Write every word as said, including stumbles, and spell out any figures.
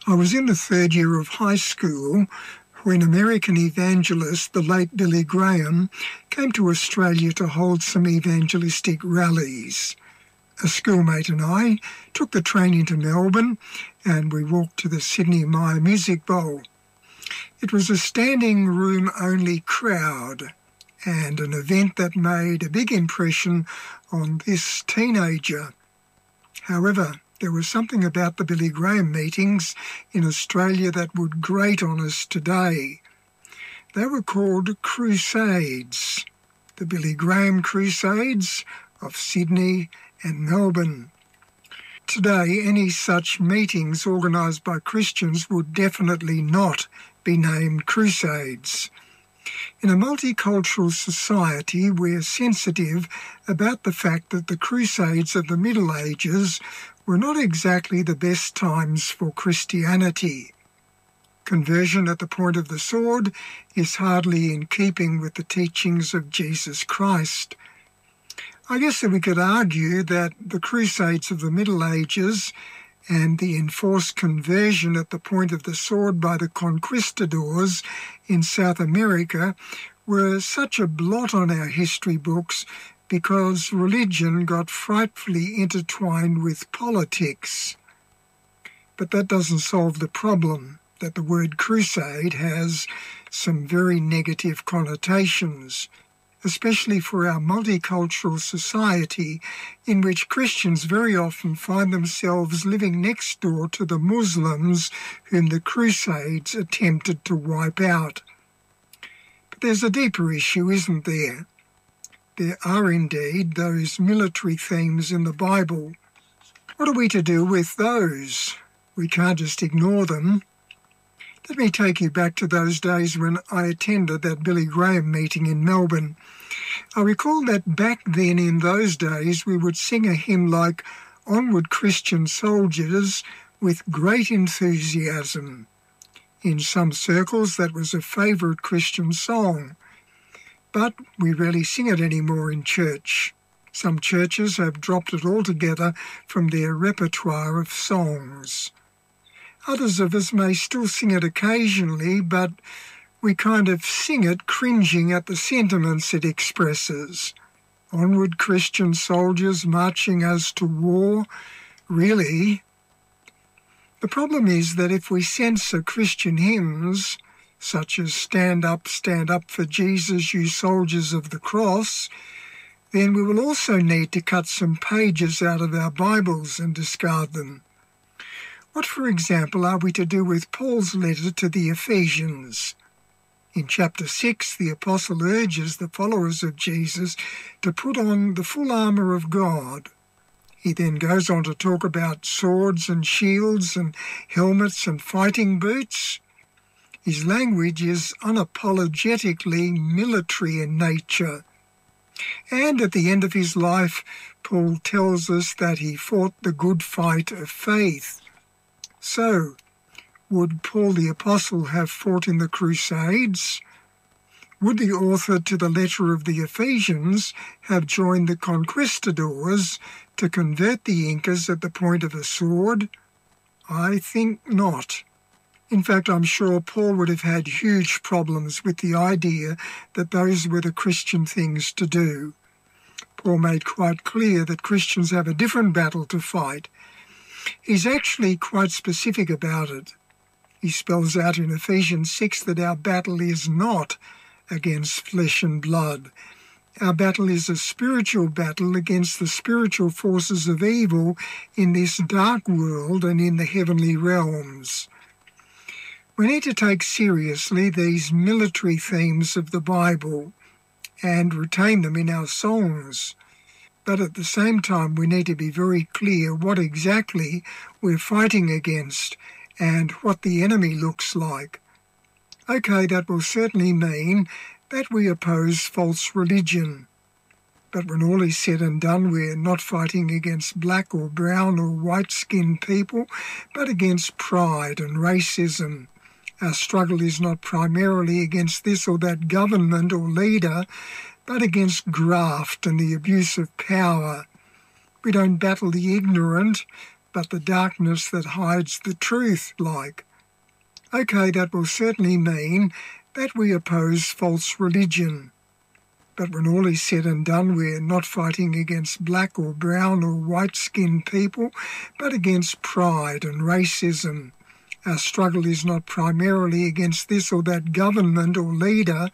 I was in the third year of high school when American evangelist, the late Billy Graham, came to Australia to hold some evangelistic rallies. A schoolmate and I took the train into Melbourne and we walked to the Sydney Myer Music Bowl. It was a standing room only crowd and an event that made a big impression on this teenager. However, there was something about the Billy Graham meetings in Australia that would grate on us today. They were called crusades, the Billy Graham Crusades of Sydney and Melbourne. Today, any such meetings organised by Christians would definitely not be named crusades. In a multicultural society, we're sensitive about the fact that the Crusades of the Middle Ages were not exactly the best times for Christianity. Conversion at the point of the sword is hardly in keeping with the teachings of Jesus Christ. I guess that we could argue that the Crusades of the Middle Ages and the enforced conversion at the point of the sword by the conquistadors in South America were such a blot on our history books because religion got frightfully intertwined with politics. But that doesn't solve the problem that the word crusade has some very negative connotations, especially for our multicultural society in which Christians very often find themselves living next door to the Muslims whom the Crusades attempted to wipe out. But there's a deeper issue, isn't there? There are indeed those military themes in the Bible. What are we to do with those? We can't just ignore them. Let me take you back to those days when I attended that Billy Graham meeting in Melbourne. I recall that back then in those days we would sing a hymn like Onward Christian Soldiers with great enthusiasm. In some circles that was a favourite Christian song, but we rarely sing it anymore in church. Some churches have dropped it altogether from their repertoire of songs. Others of us may still sing it occasionally, but we kind of sing it cringing at the sentiments it expresses. Onward Christian soldiers marching us to war. Really? The problem is that if we censor Christian hymns, such as Stand Up, Stand Up for Jesus, you soldiers of the cross, then we will also need to cut some pages out of our Bibles and discard them. What, for example, are we to do with Paul's letter to the Ephesians? In chapter six, the apostle urges the followers of Jesus to put on the full armour of God. He then goes on to talk about swords and shields and helmets and fighting boots. His language is unapologetically military in nature. And at the end of his life, Paul tells us that he fought the good fight of faith. So, would Paul the Apostle have fought in the Crusades? Would the author to the letter of the Ephesians have joined the conquistadors to convert the Incas at the point of a sword? I think not. In fact, I'm sure Paul would have had huge problems with the idea that those were the Christian things to do. Paul made quite clear that Christians have a different battle to fight. He's actually quite specific about it. He spells out in Ephesians six that our battle is not against flesh and blood. Our battle is a spiritual battle against the spiritual forces of evil in this dark world and in the heavenly realms. We need to take seriously these military themes of the Bible and retain them in our songs. But at the same time, we need to be very clear what exactly we're fighting against and what the enemy looks like. Okay, that will certainly mean that we oppose false religion. But when all is said and done, we're not fighting against black or brown or white-skinned people, but against pride and racism. Our struggle is not primarily against this or that government or leader, but against graft and the abuse of power. We don't battle the ignorant, but the darkness that hides the truth, like. Okay, that will certainly mean that we oppose false religion. But when all is said and done, we're not fighting against black or brown or white-skinned people, but against pride and racism. Our struggle is not primarily against this or that government or leader,